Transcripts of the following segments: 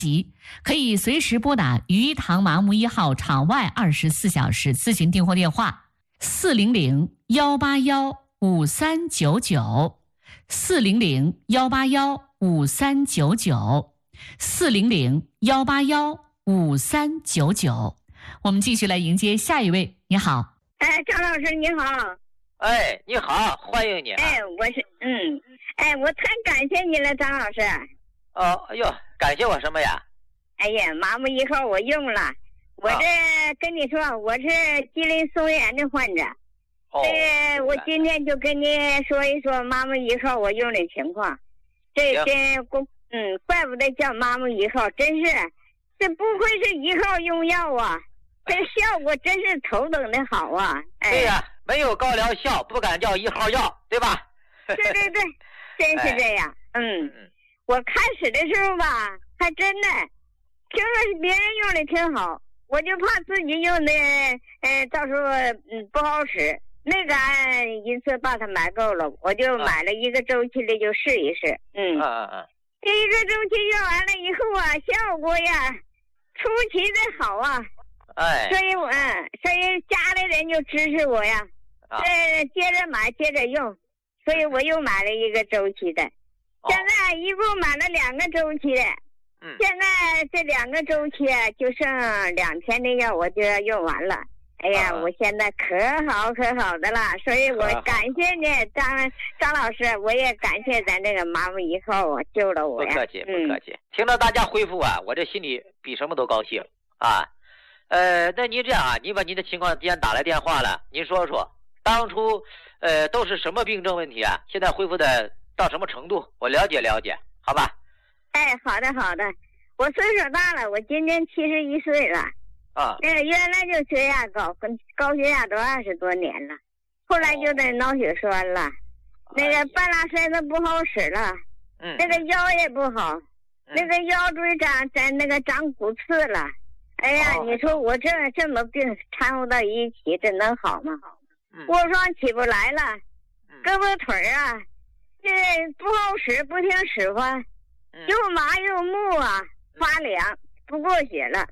可以随时拨打鱼塘麻木1号场外24小时咨询订货电话401-181-5399，401-181-5399。我们继续来迎接下一位。你好。 张老师你好。 你好，欢迎你。 我是我太感谢你了，张老师。 感谢我什么呀？ 麻木1号我用了，我这跟你说，我是吉林松原的患者。我今天就跟你说一说麻木1号我用的情况。怪不得叫麻木1号，真是，这不愧是1号用药啊，这效果真是头等的好啊。 对呀，没有高疗效，不敢叫1号药，对吧？ 对，真是这样。我开始的时候吧，还真的听说别人用的挺好，我就怕自己用的到时候不好使，没敢一次把它买够了，我就买了1个周期的就试一试。这1个周期用完了以后啊，效果呀出奇的好啊。所以家里人就支持我呀，接着买接着用，所以我又买了1个周期的。现在一共买了2个周期的。现在这2个周期就剩2天的药我就要用完了。我现在可好的了，所以我感谢你张老师，我也感谢咱这个麻木1号救了我呀。 不客气。听到大家恢复啊，我这心里比什么都高兴啊。那您这样啊，你把您的情况既然打来电话了，您说说当初都是什么病症问题啊？现在恢复的到什么程度？我了解了解，好吧？ 好的，我岁数大了，我今年71岁了。原来就血压高血压都20多年了，后来就得脑血栓了，那个半拉身子不好使了，那个腰也不好，那个腰椎长骨刺了。你说我这么病掺和到一起，这能好吗？卧床起不来了，胳膊腿啊，这不好使，不听使唤，又麻又木啊，发凉，不过血了。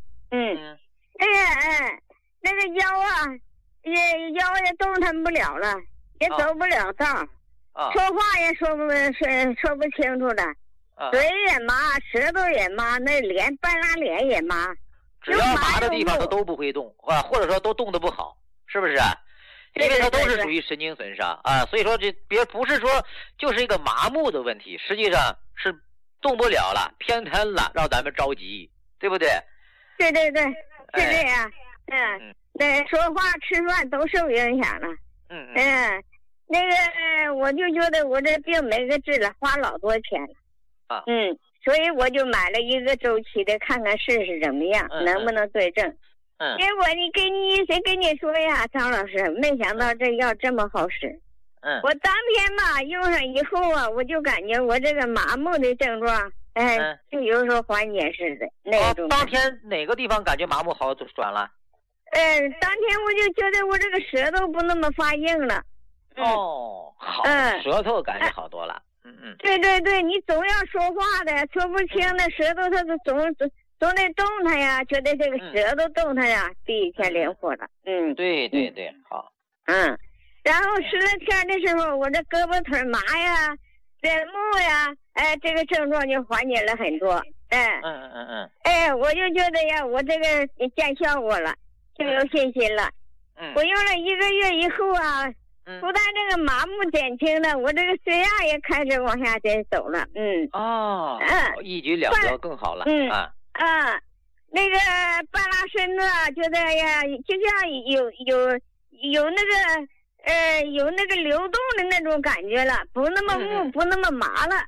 那个腰啊，也动弹不了了，也走不了道，说话也说不清楚了，嘴也麻，舌头也麻，那半拉脸也麻。 只要麻的地方都不会动，或者说都动得不好，是不是？因为它都是属于神经损伤啊，所以说不是说就是一个麻木的问题，实际上是动不了了，偏瘫了，让咱们着急，对不对？ 对，是这样。说话吃饭都受影响了。那个我就觉得我这病没个治了，花老多钱了。所以我就买了1个周期的，看看试试怎么样，能不能对症。结果谁跟你说呀，张老师，没想到这药这么好使。我当天吧用上以后啊，我就感觉我这个麻木的症状，就有所缓解似的那种。 当天哪个地方感觉麻木好转了？ 当天我就觉得我这个舌头不那么发硬了。 好，舌头感觉好多了。 对，你总要说话的，说不清的舌头它总得动弹呀，觉得这个舌头动弹呀，比以前灵活了。 对，好。 然后10天的时候，我这胳膊腿麻呀，这木呀，这个症状就缓解了很多。我就觉得呀，我这个见效果了，就有信心了。我用了1个月以后啊，不但这个麻木减轻了，我这个血压也开始往下走了。 一举两得，更好了。 那个半拉身子觉得呀，就像有那个流动的那种感觉了，不那么木，不那么麻了。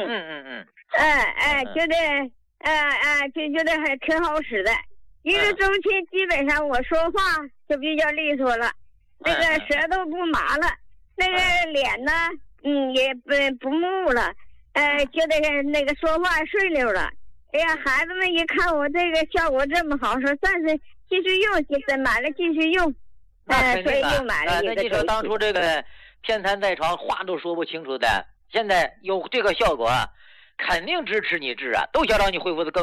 觉得就觉得还挺好使的。1个周期基本上我说话就比较利索了，那个舌头不麻了，那个脸呢，也不木了，觉得那个说话顺溜了。孩子们一看我这个效果这么好，说算是继续用，买了继续用。所以又买了1个周期。那你说当初这个偏瘫在床，话都说不清楚的，现在有这个效果，肯定支持你治啊，都想让你恢复的更好。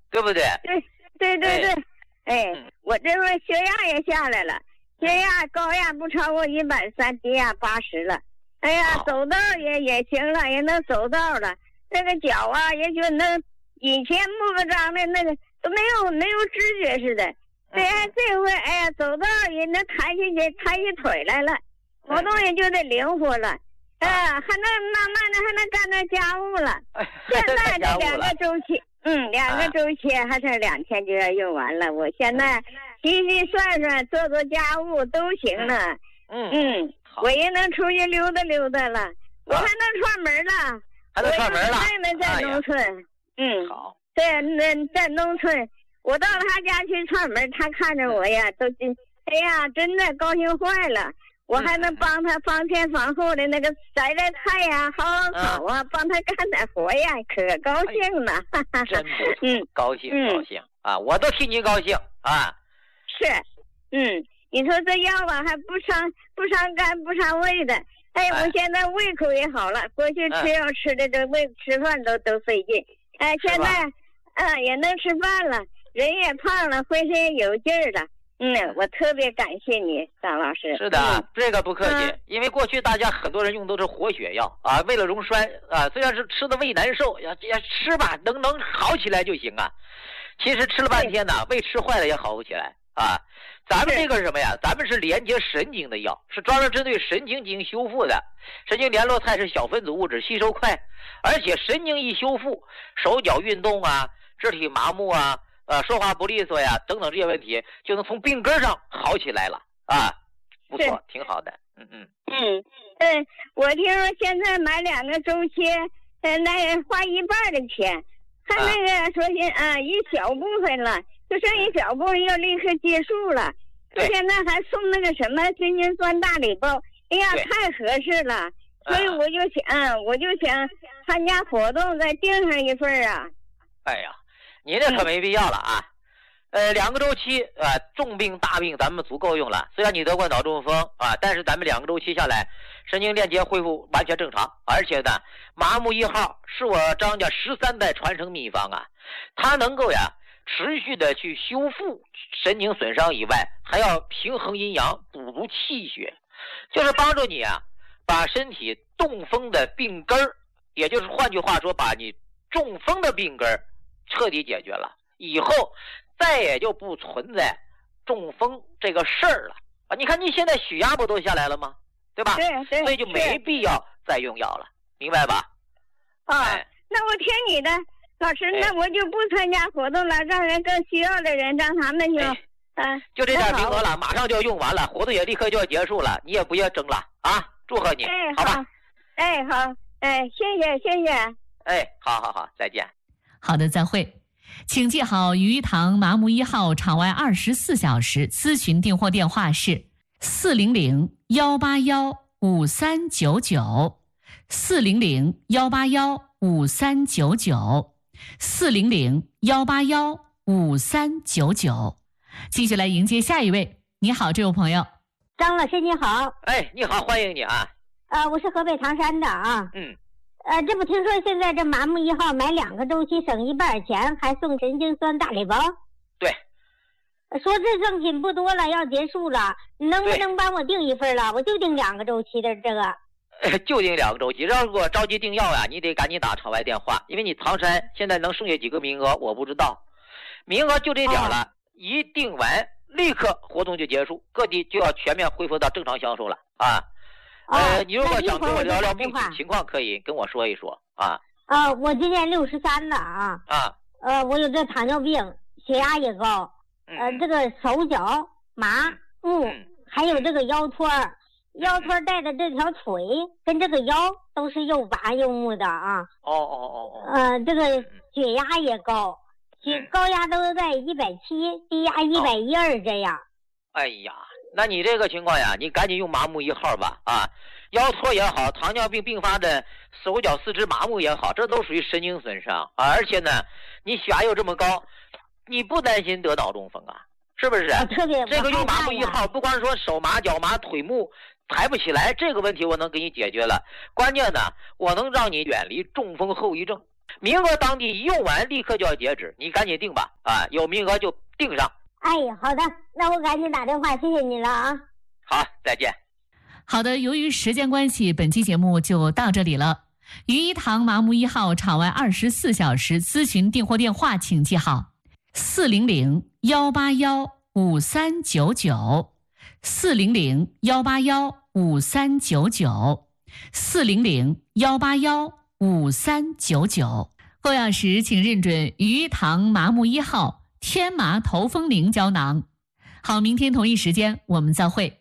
对不对？ 对，我这会血压也下来了，血压高压不超过130，低压80了。哎呀，走道也行了，也能走道了。这个脚啊，也就能以前木个张的那个都没有知觉似的。这回哎呀，走道也能抬起腿来了，活动也就得灵活了。还能慢慢的还能干点家务了。现在这2个周期，2个周期还剩2天就要用完了。我现在洗涮涮，做家务都行了。我也能出去溜达了，我还能串门了。 还能串门了。 妹妹在农村， 好。 在农村，我到他家去串门，他看着我呀，哎呀，真的高兴坏了。我还能帮他房前房后的那个摘菜呀、薅草啊，帮他干点活呀，可高兴了。 真不错，高兴啊！我都替你高兴啊。 是，你说这药吧，还不伤肝不伤胃的。哎，我现在胃口也好了，过去吃药吃的这吃饭都费劲。哎，现在也能吃饭了，人也胖了，浑身也有劲儿了。我特别感谢你，张老师。 是的，这个不客气。因为过去大家很多人用都是活血药啊，为了溶栓啊，虽然是吃的胃难受，也吃吧，能好起来就行啊。其实吃了半天呢，胃吃坏了也好不起来啊。咱们这个是什么呀？咱们是连接神经的药，是专门针对神经进行修复的。神经联络肽是小分子物质，吸收快，而且神经一修复，手脚运动啊，肢体麻木啊。说话不利索呀，等等这些问题，就能从病根上好起来了啊，不错，挺好的。 我听说现在买2个周期，那花一半的钱，还那个说一小部分了，就剩一小部分要立刻结束了。现在还送那个什么神经酸大礼包，哎呀，太合适了，所以我就想参加活动，再订上一份啊。 哎呀。你这可没必要了啊，2个周期重病大病咱们足够用了。虽然你得过脑中风啊，但是咱们2个周期下来，神经链接恢复完全正常。而且呢，麻木1号是我张家13代传承秘方啊，它能够持续的去修复神经损伤以外，还要平衡阴阳，补足气血，就是帮助你把身体中风的病根儿，也就是换句话说，把你中风的病根儿彻底解决了，以后再也就不存在中风这个事儿了啊！你看你现在血压不都下来了吗？对吧？ 对， 所以就没必要再用药了，明白吧？ 那我听你的，老师，那我就不参加活动了，让人更需要的人，让他们就这点名额了，马上就要用完了，活动也立刻就要结束了，你也不要争了啊！祝贺你，好吧？ 好，谢谢。 好，再见。 好的，再会。请记好鱼塘麻木1号场外24小时咨询订货电话是400-181-5399 400-181-5399 400-181-5399。继续来迎接下一位。你好，这位朋友。 张老师你好。 你好，欢迎你啊。 我是河北唐山的啊。这不听说现在这麻木1号买2个周期省一半钱，还送神经酸大礼包？ 对。 说这赠品不多了，要结束了，你能不能帮我订一份了？我就订2个周期的这个。 就订2个周期，如果着急订药你得赶紧打场外电话，因为你唐山现在能剩下几个名额我不知道，名额就这点了，一订完立刻活动就结束，各地就要全面恢复到正常销售了啊。你如果想跟我聊聊病情况，可以跟我说一说啊。 我今年63了啊。我有这糖尿病，血压也高，这个手脚麻木，还有这个腰托带的这条腿跟这个腰都是又麻又木的啊。这个血压也高，高压都在170，低压112这样。 哎呀。那你这个情况你赶紧用麻木1号吧啊，腰托也好，糖尿病并发的手脚四肢麻木也好，这都属于神经损伤啊。而且呢，你血压又这么高，你不担心得脑中风啊？是不是？这个用麻木1号，不光说手麻、脚麻、腿木抬不起来，这个问题我能给你解决了。关键呢，我能让你远离中风后遗症名额当地一用完立刻就要截止，你赶紧订吧啊，有名额就订上。 哎，好的，那我赶紧打电话，谢谢你了啊。 好，再见。 好的，由于时间关系，本期节目就到这里了。于一堂麻木1号场外24小时咨询订货电话，请记好：400-181-5399 400-181-5399 400-181-5399。购药时请认准于一堂麻木1号天麻头风灵胶囊。好，明天同一时间我们再会。